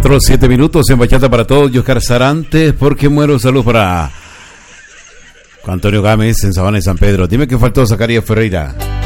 4, 7 minutos en Bachata para todos. Yo, Oscar Sarantes, porque muero. Salud para Antonio Gámez en Sabana de San Pedro. Dime que faltó Zacarías Ferreira.